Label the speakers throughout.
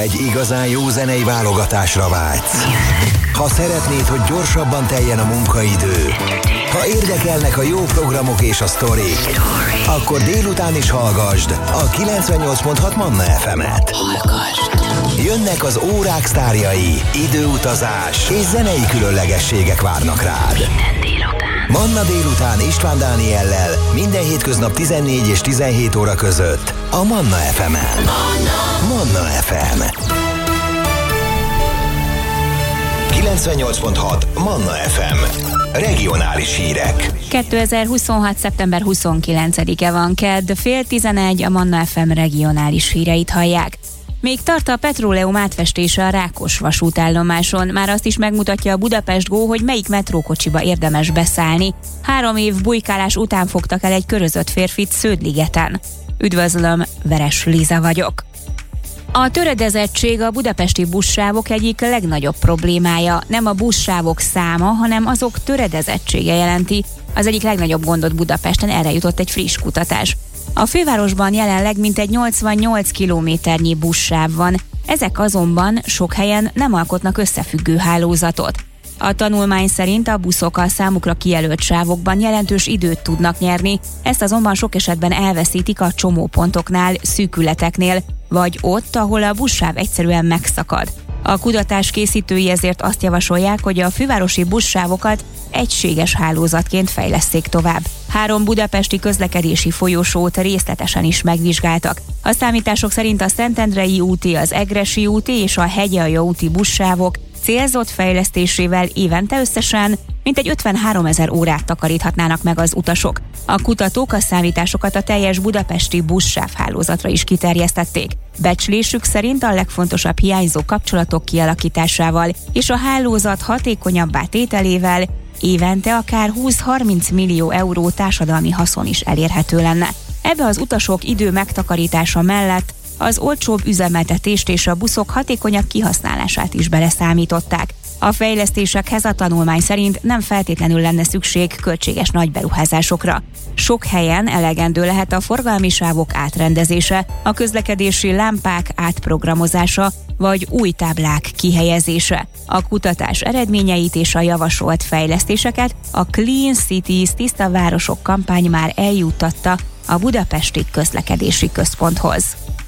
Speaker 1: egy igazán jó zenei válogatásra vágysz. Ha szeretnéd, hogy gyorsabban teljen a munkaidő, ha érdekelnek a jó programok és a sztorik, akkor délután is hallgasd a 98.6 Manna FM-et. Jönnek az órák sztárjai, időutazás és zenei különlegességek várnak rád. Manna délután István Dániellel minden hétköznap 14 és 17 óra között a Manna FM-en. Manna FM 98.6 Manna FM. Regionális hírek.
Speaker 2: 2026. szeptember 29-e van, kedd, 10:30 a Manna FM regionális híreit hallják. Még tart a petróleum átfestése a Rákos vasútállomáson. Már azt is megmutatja a Budapest Go, hogy melyik metrókocsiba érdemes beszállni. 3 év bujkálás után fogtak el egy körözött férfit Sződligeten. Üdvözlöm, Veres Liza vagyok. A töredezettség a budapesti buszsávok egyik legnagyobb problémája. Nem a buszsávok száma, hanem azok töredezettsége jelenti az egyik legnagyobb gondot Budapesten, erre jutott egy friss kutatás. A fővárosban jelenleg mintegy 88 kilométernyi buszsáv van, ezek azonban sok helyen nem alkotnak összefüggő hálózatot. A tanulmány szerint a buszok a számukra kijelölt sávokban jelentős időt tudnak nyerni, ezt azonban sok esetben elveszítik a csomópontoknál, szűkületeknél, vagy ott, ahol a buszsáv egyszerűen megszakad. A kutatás készítői ezért azt javasolják, hogy a fővárosi buszsávokat egységes hálózatként fejlesszék tovább. 3 budapesti közlekedési folyosót részletesen is megvizsgáltak. A számítások szerint a Szentendrei úti, az Egressy úti és a Hegyalja úti buszsávok célzott fejlesztésével évente összesen mintegy 53 000 órát takaríthatnának meg az utasok. A kutatók a számításokat a teljes budapesti buszsávhálózatra is kiterjesztették. Becslésük szerint a legfontosabb hiányzó kapcsolatok kialakításával és a hálózat hatékonyabbá tételével évente akár 20-30 millió euró társadalmi haszon is elérhető lenne. Ebbe az utasok idő megtakarítása mellett az olcsóbb üzemeltetést és a buszok hatékonyabb kihasználását is beleszámították. A fejlesztésekhez a tanulmány szerint nem feltétlenül lenne szükség költséges nagy beruházásokra. Sok helyen elegendő lehet a forgalmi sávok átrendezése, a közlekedési lámpák átprogramozása vagy új táblák kihelyezése. A kutatás eredményeit és a javasolt fejlesztéseket a Clean Cities tiszta városok kampány már eljuttatta a Budapesti Közlekedési Központhoz.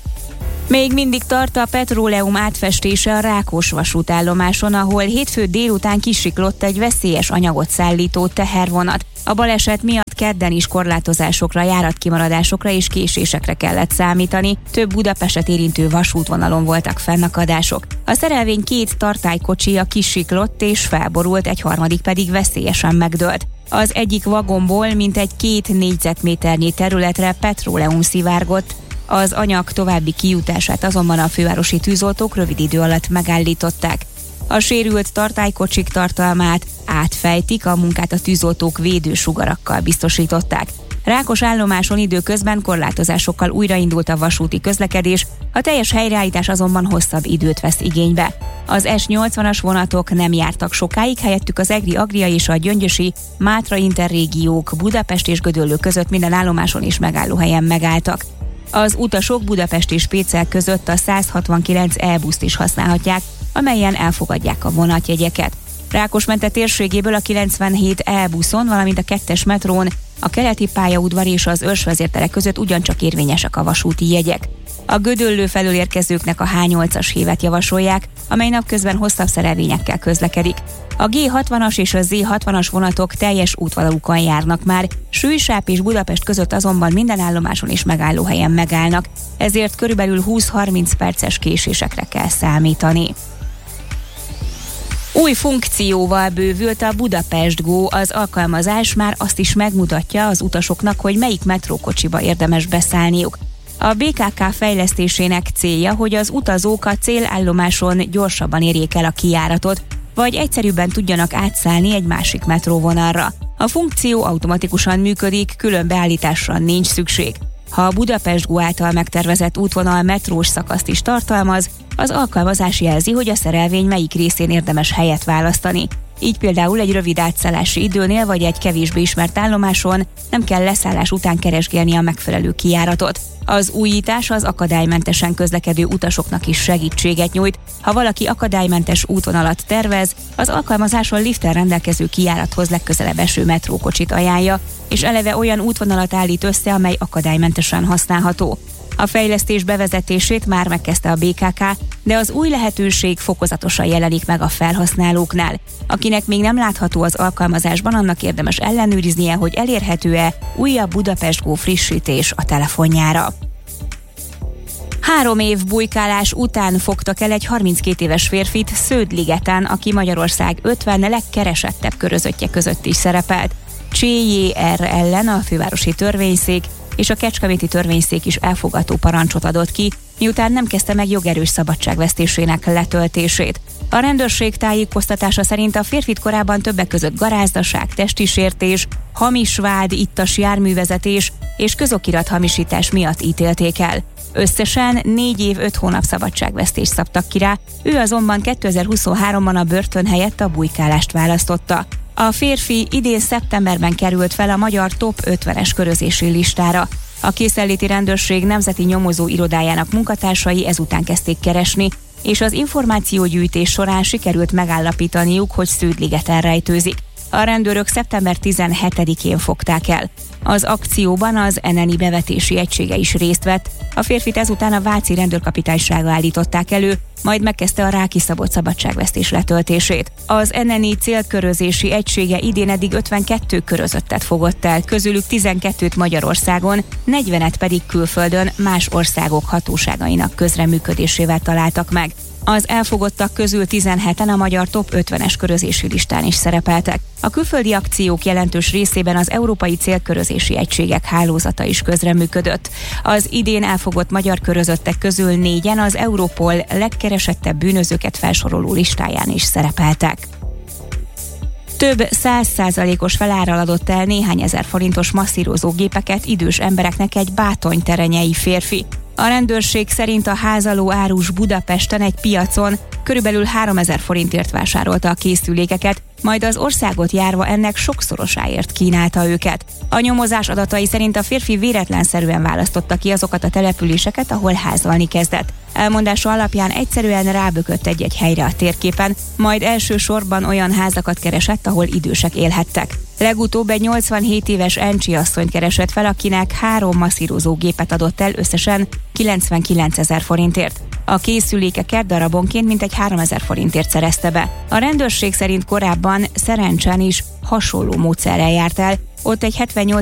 Speaker 2: Még mindig tart a petróleum átfestése a Rákos vasútállomáson, ahol hétfő délután kisiklott egy veszélyes anyagot szállító tehervonat. A baleset miatt kedden is korlátozásokra, járatkimaradásokra és késésekre kellett számítani. Több Budapestet érintő vasútvonalon voltak fennakadások. A szerelvény 2 tartálykocsia kisiklott és felborult, egy harmadik pedig veszélyesen megdőlt. Az egyik vagonból mintegy 2 négyzetméternyi területre petróleum szivárgott, az anyag további kijutását azonban a fővárosi tűzoltók rövid idő alatt megállították. A sérült tartálykocsik tartalmát átfejtik, a munkát a tűzoltók védősugarakkal biztosították. Rákos állomáson időközben korlátozásokkal újraindult a vasúti közlekedés, a teljes helyreállítás azonban hosszabb időt vesz igénybe. Az S80-as vonatok nem jártak sokáig, helyettük az Egri-Agria és a Gyöngyösi Mátra interrégiók Budapest és Gödöllő között minden állomáson és megállóhelyen megálltak. Az utasok Budapest és Pécel között a 169 E-buszt is használhatják, amelyen elfogadják a vonatjegyeket. Rákosmente térségéből a 97 E-buszon, valamint a 2-es metrón, a keleti pályaudvar és az őrsvezértere között ugyancsak érvényesek a vasúti jegyek. A Gödöllő felől érkezőknek a H8-as hévet javasolják, amely napközben hosszabb szerelvényekkel közlekedik. A G60-as és a Z60-as vonatok teljes útvonalukon járnak már, Sülysáp és Budapest között azonban minden állomáson és megállóhelyen megállnak, ezért körülbelül 20-30 perces késésekre kell számítani. Új funkcióval bővült a Budapest Go, az alkalmazás már azt is megmutatja az utasoknak, hogy melyik metrókocsiba érdemes beszállniuk. A BKK fejlesztésének célja, hogy az utazók a célállomáson gyorsabban érjék el a kijáratot, vagy egyszerűbben tudjanak átszállni egy másik metróvonalra. A funkció automatikusan működik, külön beállításra nincs szükség. Ha a Budapest Go által megtervezett útvonal metrós szakaszt is tartalmaz, az alkalmazás jelzi, hogy a szerelvény melyik részén érdemes helyet választani. Így például egy rövid átszállási időnél vagy egy kevésbé ismert állomáson nem kell leszállás után keresgélni a megfelelő kijáratot. Az újítás az akadálymentesen közlekedő utasoknak is segítséget nyújt. Ha valaki akadálymentes útvonalat tervez, az alkalmazáson lifttel rendelkező kijárathoz legközelebb eső metrókocsit ajánlja, és eleve olyan útvonalat állít össze, amely akadálymentesen használható. A fejlesztés bevezetését már megkezdte a BKK, de az új lehetőség fokozatosan jelenik meg a felhasználóknál. Akinek még nem látható az alkalmazásban, annak érdemes ellenőriznie, hogy elérhető-e újabb Budapest Go frissítés a telefonjára. 3 év bujkálás után fogtak el egy 32 éves férfit Sződligeten, aki Magyarország 50 legkeresettebb körözöttje között is szerepelt. CJR ellen a fővárosi törvényszék és a kecskeméti törvényszék is elfogató parancsot adott ki, miután nem kezdte meg jogerős szabadságvesztésének letöltését. A rendőrség tájékoztatása szerint a férfit korábban többek között garázdaság, testisértés, hamis vád, ittas járművezetés és közokirathamisítás miatt ítélték el. Összesen 4 év 5 hónap szabadságvesztést szabtak ki rá, ő azonban 2023-ban a börtön helyett a bujkálást választotta. A férfi idén szeptemberben került fel a magyar top 50-es körözési listára. A készenléti rendőrség nemzeti nyomozó irodájának munkatársai ezután kezdték keresni, és az információgyűjtés során sikerült megállapítaniuk, hogy Sződligeten rejtőzik. A rendőrök szeptember 17-én fogták el. Az akcióban az NNI bevetési egysége is részt vett, a férfit ezután a váci rendőrkapitánysága állították elő, majd megkezdte a rá kiszabott szabadságvesztés letöltését. Az NNI célkörözési egysége idén eddig 52 körözöttet fogott el, közülük 12-t Magyarországon, 40-et pedig külföldön más országok hatóságainak közreműködésével találtak meg. Az elfogottak közül 17-en a magyar top 50-es körözési listán is szerepeltek. A külföldi akciók jelentős részében az Európai Célkörözési Egységek hálózata is közreműködött. Az idén elfogott magyar körözöttek közül 4-en az Europol legkeresettebb bűnözőket felsoroló listáján is szerepeltek. Több 100%-os feláral adott el néhány ezer forintos masszírozó gépeket idős embereknek egy bátonyterenyei férfi. A rendőrség szerint a házaló árus Budapesten egy piacon körülbelül 3000 forintért vásárolta a készülékeket, majd az országot járva ennek sokszorosáért kínálta őket. A nyomozás adatai szerint a férfi véletlenszerűen választotta ki azokat a településeket, ahol házalni kezdett. Elmondása alapján egyszerűen rábökött egy-egy helyre a térképen, majd elsősorban olyan házakat keresett, ahol idősek élhettek. Legutóbb egy 87 éves Encsi asszonyt keresett fel, akinek 3 masszírozó gépet adott el összesen 99 000 forintért. A készülékeket darabonként mintegy 3000 forintért szerezte be. A rendőrség szerint korábban Szerencsán is hasonló módszerrel járt el, ott egy 78